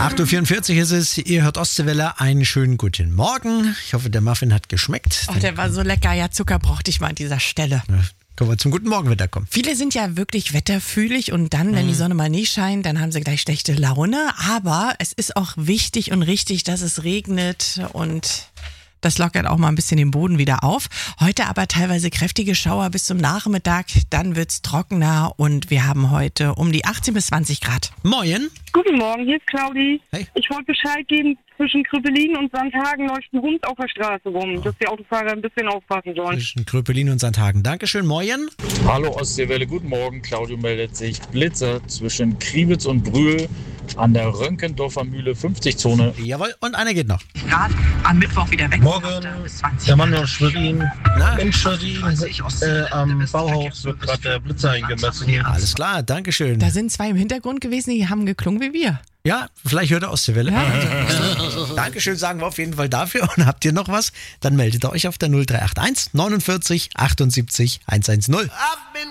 8.44 Uhr ist es, ihr hört Ostseewelle, einen schönen guten Morgen. Ich hoffe, der Muffin hat geschmeckt. Oh, der war so lecker. Ja, Zucker brauchte ich mal an dieser Stelle. Ja, können wir zum guten Morgenwetter kommen. Viele sind ja wirklich wetterfühlig und dann, wenn die Sonne mal nicht scheint, dann haben sie gleich schlechte Laune. Aber es ist auch wichtig und richtig, dass es regnet und das lockert auch mal ein bisschen den Boden wieder auf. Heute aber teilweise kräftige Schauer bis zum Nachmittag, dann wird's trockener und wir haben heute um die 18 bis 20 Grad. Moin. Guten Morgen, hier ist Claudi. Hey. Ich wollte Bescheid geben, zwischen Krüppelin und Sandhagen läuft ein Hund auf der Straße rum, dass die Autofahrer ein bisschen aufpassen sollen. Zwischen Kröpelin und Sandhagen. Dankeschön, moin. Hallo Ostseewelle, guten Morgen. Claudio meldet sich. Blitzer zwischen Kriwitz und Brühl an der Rönkendorfer Mühle 50-Zone. Jawohl, und einer geht noch. Grad am Mittwoch wieder weg. Morgen, der Mann aus Schwerin. In Schwerin, am Bauhaus wird gerade der Blitzer eingemessen. Alles klar, Dankeschön. Da sind zwei im Hintergrund gewesen, die haben geklungen wie wir. Ja, vielleicht hört ihr Ostseewelle. Ja. Dankeschön, sagen wir auf jeden Fall dafür. Und habt ihr noch was? Dann meldet ihr euch auf der 0381 49 78 110.